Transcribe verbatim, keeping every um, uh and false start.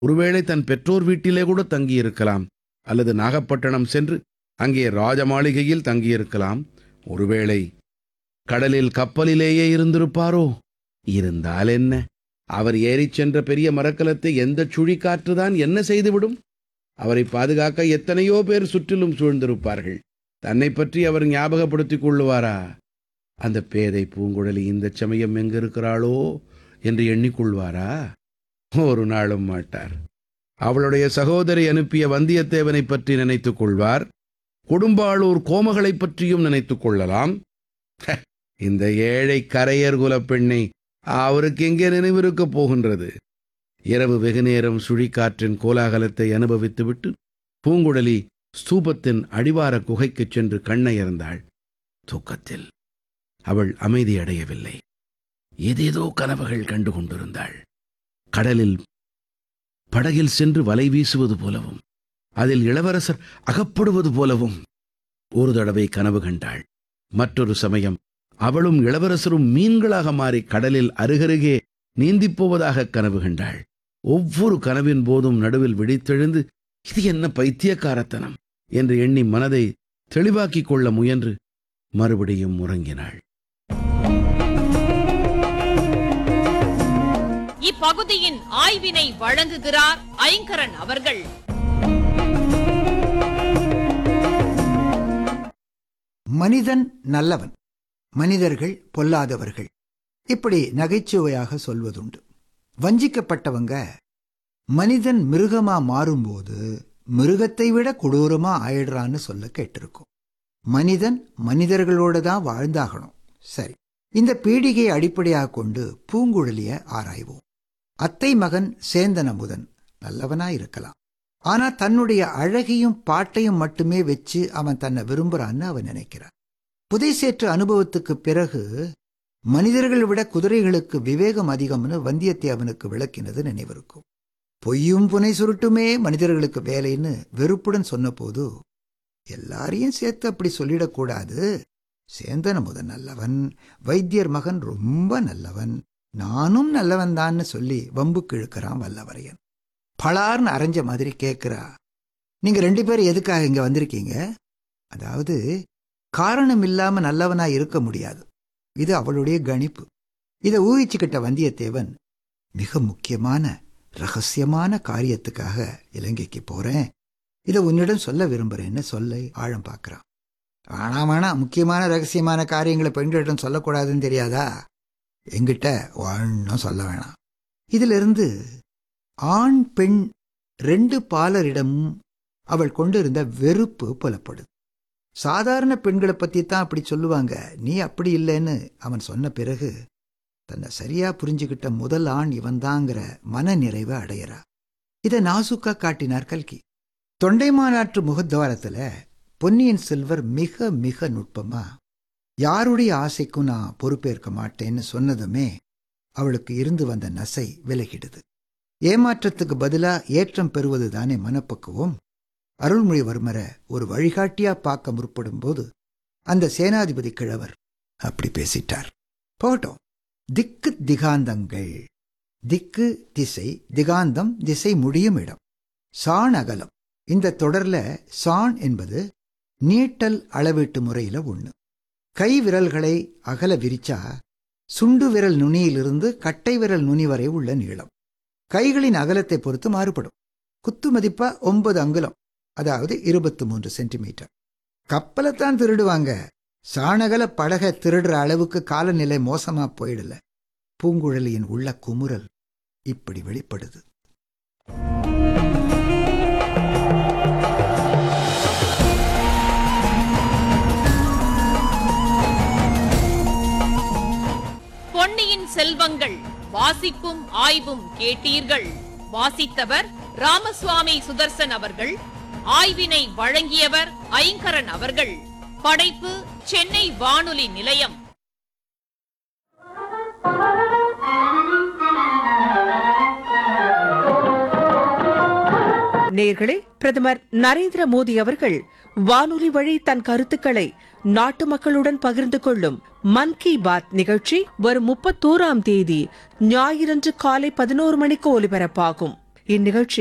ஒருவேளை தன் பெற்றோர் வீட்டிலே கூட தங்கியிருக்கலாம், அல்லது நாகப்பட்டினம் சென்று அங்கே ராஜ மாளிகையில் தங்கியிருக்கலாம். ஒருவேளை கடலில் கப்பலிலேயே இருந்திருப்பாரோ? இருந்தால் என்ன, அவர் ஏறிச் சென்ற பெரிய மரக்கலத்தை எந்த சுழிக்காற்றுதான் என்ன செய்துவிடும்? அவரை பாதுகாக்க எத்தனையோ பேர் சுற்றிலும் சூழ்ந்திருப்பார்கள். தன்னை பற்றி அவர் ஞாபகப்படுத்திக் கொள்ளுவாரா? அந்த பேதை பூங்குழலி இந்த சமயம் எங்கிருக்கிறாளோ என்று எண்ணிக்கொள்வாரா? ஒரு நாளும் மாட்டார். அவளுடைய சகோதரி அனுப்பிய வந்தியத்தேவனை பற்றி நினைத்துக் கொள்வார். கொடும்பாளூர் கோமகளைப் பற்றியும் நினைத்துக் கொள்ளலாம். இந்த ஏழை கரையர் குலப் பெண்ணை அவருக்கு எங்கே நினைவிருக்கப் போகின்றது? இரவு வெகுநேரம் சுழிக்காற்றின் கோலாகலத்தை அனுபவித்துவிட்டு பூங்குழலி ஸ்தூபத்தின் அடிவார குகைக்குச் சென்று கண்ணயர்ந்தாள். தூக்கத்தில் அவள் அமைதியடையவில்லை. ஏதேதோ கனவுகள் கண்டு கொண்டிருந்தாள். கடலில் படகில் சென்று வலை வீசுவது போலவும், அதில் இளவரசர் அகப்படுவது போலவும் ஒரு தடவை கனவு கண்டாள். மற்றொரு சமயம் அவளும் இளவரசரும் மீன்களாக மாறி கடலில் அருகருகே நீந்திப் போவதாக கனவு கண்டாள். ஒவ்வொரு கனவின் போதும் நடுவில் விழித்தெழுந்து, இது என்ன பைத்தியக்காரத்தனம் என்று எண்ணி மனதை தெளிவாக்கிக் கொள்ள முயன்று மறுபடியும் உறங்கினாள். இப்பகுதியின் ஆய்வினை வழங்குகிறார் ஐங்கரன் அவர்கள். மனிதன் நல்லவன், மனிதர்கள் பொல்லாதவர்கள், இப்படி நகைச்சுவையாக சொல்வதுண்டு. வஞ்சிக்கப்பட்டவங்க மனிதன் மிருகமா மாறும்போது மிருகத்தை விட கொடூரமா ஆயிடுறான்னு சொல்ல கேட்டிருக்கும். மனிதன் மனிதர்களோட தான் வாழ்ந்தாகணும். சரி, இந்த பீடிகையை அடிப்படையாக கொண்டு பூங்குழலிய ஆராய்வோம். அத்தை மகன் சேந்தன் அமுதன் நல்லவனா இருக்கலாம். ஆனா தன்னுடைய அழகையும் பாட்டையும் மட்டுமே வச்சு அவன் தன்னை விரும்புறான்னு அவன் நினைக்கிறான். புதைசேற்று அனுபவத்துக்கு பிறகு மனிதர்களை விட குதிரைகளுக்கு விவேகம் அதிகம்னு வந்தியத்தேவனுக்கு விளக்கினது நினைவிருக்கும். பொய்யும் புனை சுருட்டுமே மனிதர்களுக்கு வேலைன்னு வெறுப்புடன் சொன்னபோது, எல்லாரையும் சேர்த்து அப்படி சொல்லிடக்கூடாது, சேந்தன் அமுதன் நல்லவன், வைத்தியர் மகன் ரொம்ப நல்லவன், நானும் நல்லவன் தான்னு சொல்லி வம்புக்கு இழுக்கிறான் வல்லவரையன். பலார்னு அரைஞ்ச மாதிரி கேட்கிறா, நீங்க ரெண்டு பேரும் எதுக்காக இங்க வந்திருக்கீங்க? அதாவது காரணம் இல்லாம நல்லவனா இருக்க முடியாது. இது அவளுடைய கணிப்பு. இதை ஊகிச்சுக்கிட்ட வந்தியத்தேவன், மிக முக்கியமான ரகசியமான காரியத்துக்காக இலங்கைக்கு போறேன், இதை உன்னிடம் சொல்ல விரும்புறேன்னு சொல்ல ஆழம் பார்க்கிறான். ஆனா வேணா முக்கியமான ரகசியமான காரியங்களை பெண்களிடம் சொல்லக்கூடாதுன்னு தெரியாதா? எங்கிட்ட ஒன்னும் சொல்ல வேணாம். இதுல இருந்து ஆண் பெண் ரெண்டு பாலரிடமும் அவள் கொண்டிருந்த வெறுப்பு புலப்படுது. சாதாரண பெண்களை பத்தி தான் அப்படி சொல்லுவாங்க, நீ அப்படி இல்லைன்னு அவன் சொன்ன பிறகு தன்னை சரியா புரிஞ்சுக்கிட்ட முதல் ஆண் இவன்தாங்கிற மன நிறைவை அடையிறா. இதை நாசுக்கா காட்டினார் கல்கி. தொண்டைமானாற்று முகத்வாரத்துல பொன்னியின் செல்வர் மிக மிக நுட்பமா யாருடைய ஆசைக்கும் நான் பொறுப்பேற்க மாட்டேன்னு சொன்னதுமே அவளுக்கு இருந்து வந்த நசை விலகிடுது. ஏமாற்றத்துக்கு பதிலா ஏற்றம் பெறுவது தானே மனப்பக்குவம். அருள்மொழிவர்மரை ஒரு வழிகாட்டியா பார்க்க முற்படும் போது அந்த சேனாதிபதி கிழவர் அப்படி பேசிட்டார். போட்டோம். திக்கு திகாந்தங்கள், திக்கு திசை, திகாந்தம் திசை முடியும் இடம், சாண் அகலம். இந்த தொடர்ல சாண் என்பது நீட்டல் அளவீட்டு முறையில ஒண்ணு. கை விரல்களை அகல விரிச்சா சுண்டு விரல் நுனியிலிருந்து கட்டை விரல் நுனி வரை உள்ள நீளம் கைகளின் அகலத்தை பொறுத்து மாறுபடும். குத்து மதிப்பா ஒன்பது அங்குலம், அதாவது இருபத்தி மூன்று சென்டிமீட்டர். கப்பலைத்தான் திருடுவாங்க, சாணகல படக திருடுற அளவுக்கு காலநிலை மோசமா போயிடல. பூங்குழலியின் உள்ள குமுறல் இப்படி வெளிப்படுது. பொன்னியின் செல்வங்கள் வாசிப்பும் ஆய்வும் கேட்டீர்கள். வாசித்தவர் ராமசுவாமி சுதர்சன் அவர்கள். ஆய்வினை வழங்கியவர் ஐங்கரன் அவர்கள். படைப்பு சென்னை வானொலி நிலையம். நேயர்களே, பிரதமர் நரேந்திர மோடி அவர்கள் வானொலி வழி தன் கருத்துக்களை நாட்டு மக்களுடன் பகிர்ந்து கொள்ளும் மன் கி பாத் நிகழ்ச்சி வரும் முப்பத்தோராம் தேதி ஞாயிறன்று காலை பதினோரு மணிக்கு ஒலிபரப்பாகும். இந்நிகழ்ச்சி